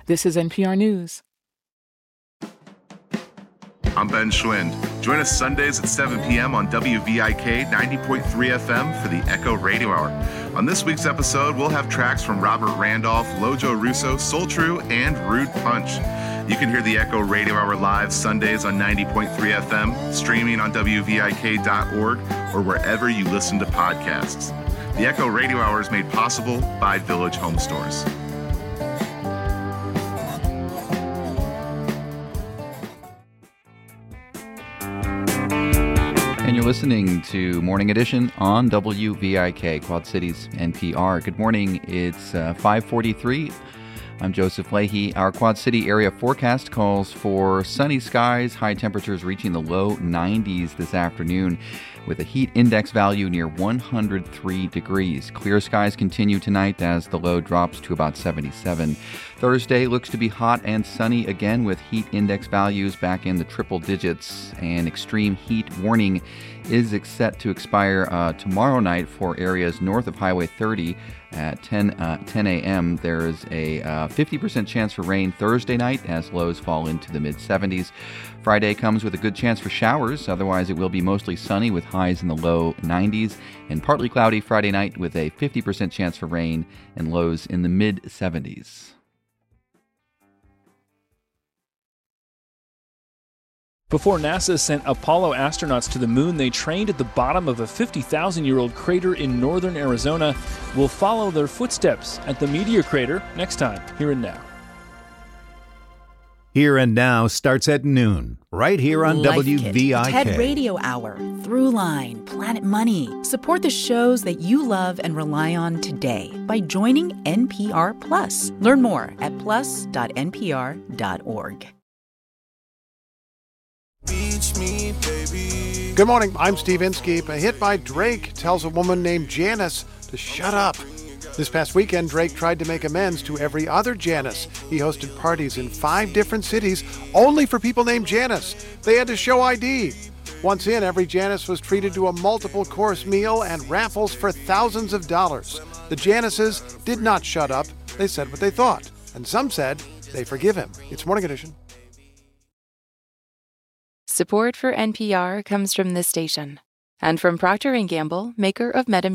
This is NPR News. I'm Ben Schwind. Join us Sundays at 7 p.m. on WVIK 90.3 FM for the Echo Radio Hour. On this week's episode, we'll have tracks from Robert Randolph, Lojo Russo, Soul True, and Rude Punch. You can hear the Echo Radio Hour live Sundays on 90.3 FM, streaming on WVIK.org, or wherever you listen to podcasts. The Echo Radio Hour is made possible by Village Home Stores. And you're listening to Morning Edition on WVIK, Quad Cities NPR. Good morning. It's 5:43. I'm Joseph Leahy. Our Quad City area forecast calls for sunny skies, high temperatures reaching the low 90s this afternoon, with a heat index value near 103 degrees. Clear skies continue tonight as the low drops to about 77. Thursday looks to be hot and sunny again, with heat index values back in the triple digits. An extreme heat warning is set to expire tomorrow night for areas north of Highway 30 at 10 a.m. There is a 50% chance for rain Thursday night as lows fall into the mid-70s. Friday comes with a good chance for showers. Otherwise, it will be mostly sunny with highs in the low 90s, and partly cloudy Friday night with a 50% chance for rain and lows in the mid-70s. Before NASA sent Apollo astronauts to the moon, they trained at the bottom of a 50,000-year-old crater in northern Arizona. We'll follow their footsteps at the Meteor Crater next time, Here and Now. Here and Now starts at noon, right here on Life WVIK. Kit, TED Radio Hour, Throughline, Planet Money. Support the shows that you love and rely on today by joining NPR Plus. Learn more at plus.npr.org. Beach me, baby. Good morning, I'm Steve Inskeep. A hit by Drake tells a woman named Janice to shut up. This past weekend, Drake tried to make amends to every other Janice. He hosted parties in 5 different cities only for people named Janice. They had to show ID. Once in, every Janice was treated to a multiple-course meal and raffles for thousands of dollars. The Janices did not shut up. They said what they thought. And some said they forgive him. It's Morning Edition. Support for NPR comes from this station and from Procter & Gamble, maker of Meta